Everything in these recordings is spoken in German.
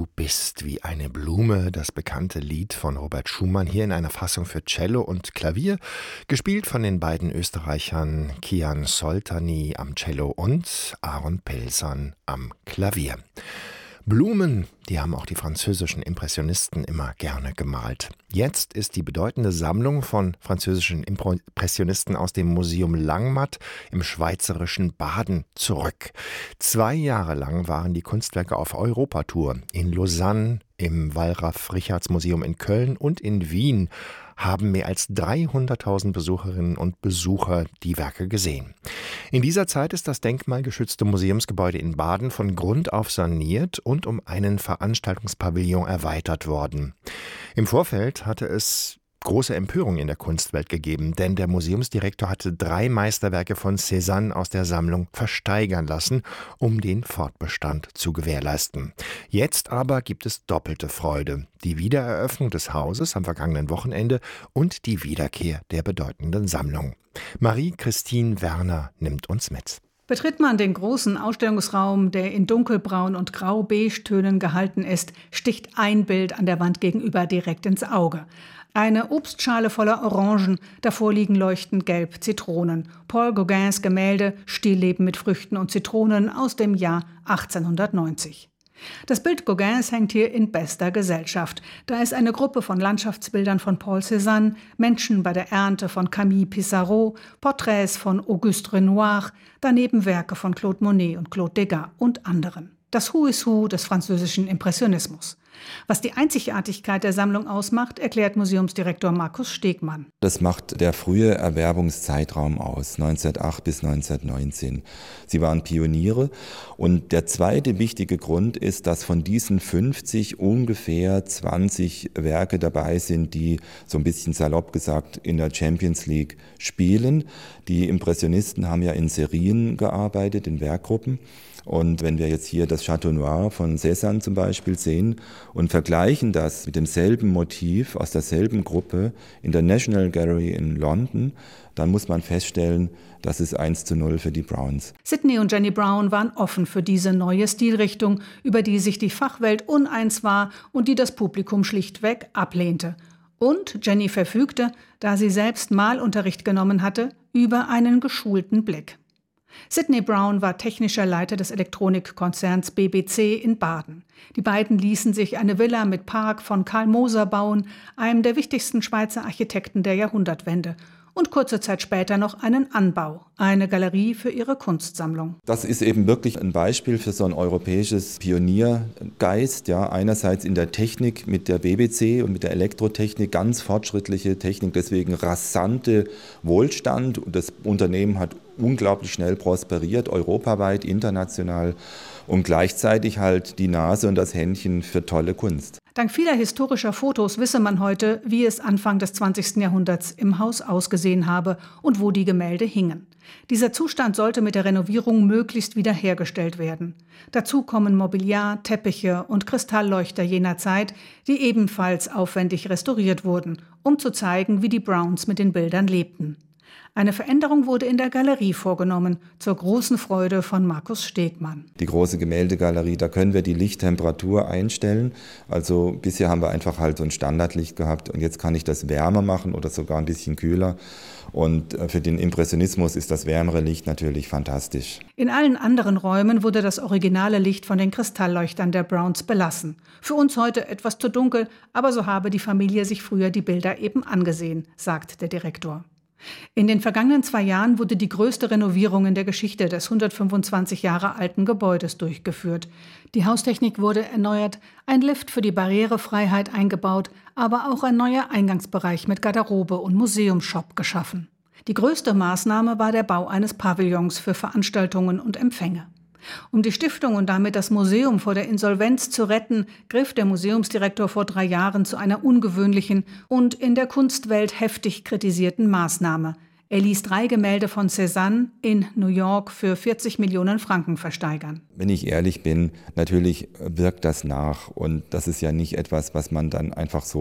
Du bist wie eine Blume, das bekannte Lied von Robert Schumann, hier in einer Fassung für Cello und Klavier, gespielt von den beiden Österreichern Kian Soltani am Cello und Aaron Pelzan am Klavier. Blumen, die haben auch die französischen Impressionisten immer gerne gemalt. Jetzt ist die bedeutende Sammlung von französischen Impressionisten aus dem Museum Langmatt im schweizerischen Baden zurück. 2 Jahre lang waren die Kunstwerke auf Europatour. In Lausanne, im Wallraf-Richartz-Museum in Köln und in Wien haben mehr als 300.000 Besucherinnen und Besucher die Werke gesehen. In dieser Zeit ist das denkmalgeschützte Museumsgebäude in Baden von Grund auf saniert und um einen Veranstaltungspavillon erweitert worden. Im Vorfeld hatte es große Empörung in der Kunstwelt gegeben, denn der Museumsdirektor hatte 3 Meisterwerke von Cézanne aus der Sammlung versteigern lassen, um den Fortbestand zu gewährleisten. Jetzt aber gibt es doppelte Freude: die Wiedereröffnung des Hauses am vergangenen Wochenende und die Wiederkehr der bedeutenden Sammlung. Marie-Christine Werner nimmt uns mit. Betritt man den großen Ausstellungsraum, der in dunkelbraun und grau-beige-Tönen gehalten ist, sticht ein Bild an der Wand gegenüber direkt ins Auge. Eine Obstschale voller Orangen, davor liegen leuchtend gelb Zitronen. Paul Gauguins Gemälde Stillleben mit Früchten und Zitronen aus dem Jahr 1890. Das Bild Gauguins hängt hier in bester Gesellschaft. Da ist eine Gruppe von Landschaftsbildern von Paul Cézanne, Menschen bei der Ernte von Camille Pissarro, Porträts von Auguste Renoir, daneben Werke von Claude Monet und Claude Degas und anderen. Das Who is Who des französischen Impressionismus. Was die Einzigartigkeit der Sammlung ausmacht, erklärt Museumsdirektor Markus Stegmann. Das macht der frühe Erwerbungszeitraum aus, 1908 bis 1919. Sie waren Pioniere. Und der zweite wichtige Grund ist, dass von diesen 50 ungefähr 20 Werke dabei sind, die, so ein bisschen salopp gesagt, in der Champions League spielen. Die Impressionisten haben ja in Serien gearbeitet, in Werkgruppen. Und wenn wir jetzt hier das Château Noir von Cézanne zum Beispiel sehen und vergleichen das mit demselben Motiv aus derselben Gruppe in der National Gallery in London, dann muss man feststellen, das ist 1:0 für die Browns. Sidney und Jenny Brown waren offen für diese neue Stilrichtung, über die sich die Fachwelt uneins war und die das Publikum schlichtweg ablehnte. Und Jenny verfügte, da sie selbst Malunterricht genommen hatte, über einen geschulten Blick. Sidney Brown war technischer Leiter des Elektronikkonzerns BBC in Baden. Die beiden ließen sich eine Villa mit Park von Karl Moser bauen, einem der wichtigsten Schweizer Architekten der Jahrhundertwende. Und kurze Zeit später noch einen Anbau, eine Galerie für ihre Kunstsammlung. Das ist eben wirklich ein Beispiel für so ein europäisches Pioniergeist. Ja, einerseits in der Technik mit der BBC und mit der Elektrotechnik, ganz fortschrittliche Technik, deswegen rasante Wohlstand. Und das Unternehmen hat unglaublich schnell prosperiert, europaweit, international, und gleichzeitig halt die Nase und das Händchen für tolle Kunst. Dank vieler historischer Fotos wisse man heute, wie es Anfang des 20. Jahrhunderts im Haus ausgesehen habe und wo die Gemälde hingen. Dieser Zustand sollte mit der Renovierung möglichst wiederhergestellt werden. Dazu kommen Mobiliar, Teppiche und Kristallleuchter jener Zeit, die ebenfalls aufwendig restauriert wurden, um zu zeigen, wie die Browns mit den Bildern lebten. Eine Veränderung wurde in der Galerie vorgenommen, zur großen Freude von Markus Stegmann. Die große Gemäldegalerie, da können wir die Lichttemperatur einstellen. Also bisher haben wir einfach halt so ein Standardlicht gehabt und jetzt kann ich das wärmer machen oder sogar ein bisschen kühler. Und für den Impressionismus ist das wärmere Licht natürlich fantastisch. In allen anderen Räumen wurde das originale Licht von den Kristallleuchtern der Browns belassen. Für uns heute etwas zu dunkel, aber so habe die Familie sich früher die Bilder eben angesehen, sagt der Direktor. In den vergangenen 2 Jahren wurde die größte Renovierung in der Geschichte des 125 Jahre alten Gebäudes durchgeführt. Die Haustechnik wurde erneuert, ein Lift für die Barrierefreiheit eingebaut, aber auch ein neuer Eingangsbereich mit Garderobe und Museumsshop geschaffen. Die größte Maßnahme war der Bau eines Pavillons für Veranstaltungen und Empfänge. Um die Stiftung und damit das Museum vor der Insolvenz zu retten, griff der Museumsdirektor vor 3 Jahren zu einer ungewöhnlichen und in der Kunstwelt heftig kritisierten Maßnahme. Er ließ 3 Gemälde von Cézanne in New York für 40 Millionen Franken versteigern. Wenn ich ehrlich bin, natürlich wirkt das nach. Und das ist ja nicht etwas, was man dann einfach so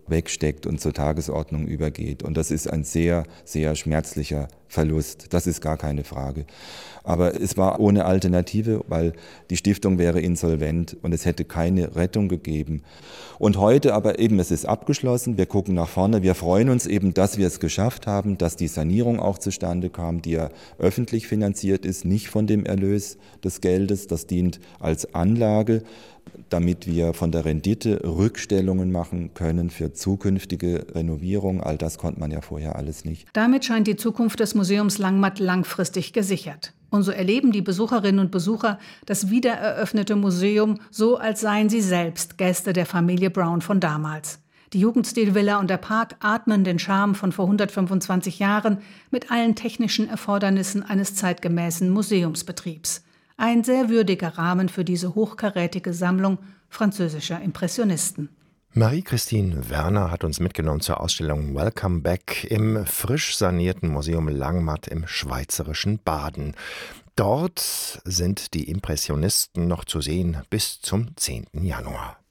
wegsteckt und zur Tagesordnung übergeht. Und das ist ein sehr, sehr schmerzlicher Verlust. Das ist gar keine Frage. Aber es war ohne Alternative, weil die Stiftung wäre insolvent und es hätte keine Rettung gegeben. Und heute aber eben, es ist abgeschlossen, wir gucken nach vorne, wir freuen uns eben, dass wir es geschafft haben, dass die Sanierung auch zustande kam, die ja öffentlich finanziert ist, nicht von dem Erlös des Geldes. Das dient als Anlage, damit wir von der Rendite Rückstellungen machen können für zukünftige Renovierung. All das konnte man ja vorher alles nicht. Damit scheint die Zukunft des Museums Langmatt langfristig gesichert. Und so erleben die Besucherinnen und Besucher das wiedereröffnete Museum so, als seien sie selbst Gäste der Familie Brown von damals. Die Jugendstilvilla und der Park atmen den Charme von vor 125 Jahren mit allen technischen Erfordernissen eines zeitgemäßen Museumsbetriebs. Ein sehr würdiger Rahmen für diese hochkarätige Sammlung französischer Impressionisten. Marie-Christine Werner hat uns mitgenommen zur Ausstellung Welcome Back im frisch sanierten Museum Langmatt im schweizerischen Baden. Dort sind die Impressionisten noch zu sehen bis zum 10. Januar.